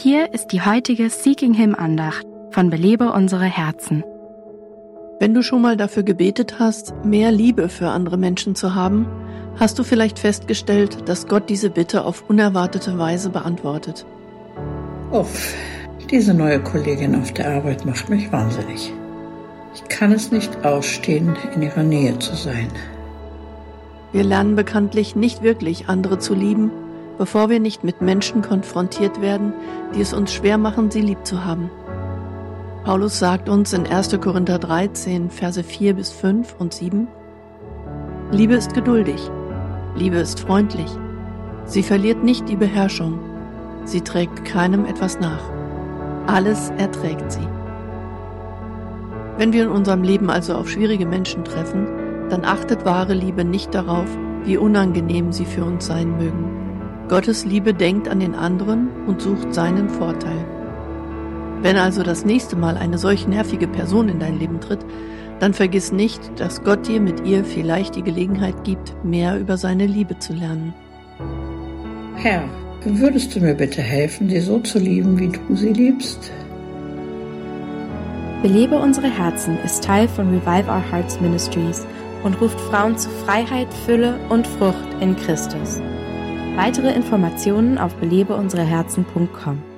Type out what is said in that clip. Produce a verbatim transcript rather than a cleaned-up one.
Hier ist die heutige Seeking Him Andacht von Belebe unsere Herzen. Wenn du schon mal dafür gebetet hast, mehr Liebe für andere Menschen zu haben, hast du vielleicht festgestellt, dass Gott diese Bitte auf unerwartete Weise beantwortet. Uff, diese neue Kollegin auf der Arbeit macht mich wahnsinnig. Ich kann es nicht ausstehen, in ihrer Nähe zu sein. Wir lernen bekanntlich nicht wirklich, andere zu lieben, bevor wir nicht mit Menschen konfrontiert werden, die es uns schwer machen, sie lieb zu haben. Paulus sagt uns in erster Korinther dreizehn, Verse vier bis fünf und sieben: Liebe ist geduldig, Liebe ist freundlich, sie verliert nicht die Beherrschung, sie trägt keinem etwas nach, alles erträgt sie. Wenn wir in unserem Leben also auf schwierige Menschen treffen, dann achtet wahre Liebe nicht darauf, wie unangenehm sie für uns sein mögen. Gottes Liebe denkt an den anderen und sucht seinen Vorteil. Wenn also das nächste Mal eine solch nervige Person in dein Leben tritt, dann vergiss nicht, dass Gott dir mit ihr vielleicht die Gelegenheit gibt, mehr über seine Liebe zu lernen. Herr, würdest du mir bitte helfen, sie so zu lieben, wie du sie liebst? Belebe unsere Herzen ist Teil von Revive Our Hearts Ministries und ruft Frauen zu Freiheit, Fülle und Frucht in Christus. Weitere Informationen auf belebe unsere herzen punkt com.